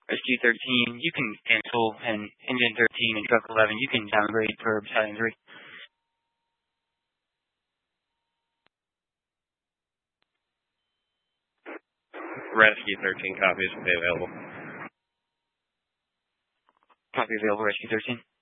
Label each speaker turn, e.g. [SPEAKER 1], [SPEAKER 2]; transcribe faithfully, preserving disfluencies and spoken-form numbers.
[SPEAKER 1] Rescue thirteen, you can cancel, and Engine thirteen and Truck eleven, you can downgrade for Battalion three.
[SPEAKER 2] Rescue thirteen copies will be available.
[SPEAKER 1] Copy available, Rescue thirteen.